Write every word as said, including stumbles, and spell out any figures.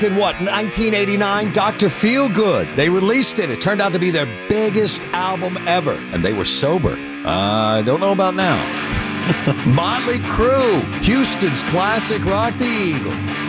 In what, nineteen eighty-nine? Doctor Feelgood. They released it. It turned out to be their biggest album ever, and they were sober. I uh, don't know about now. Motley Crue, Houston's classic Rock the Eagle.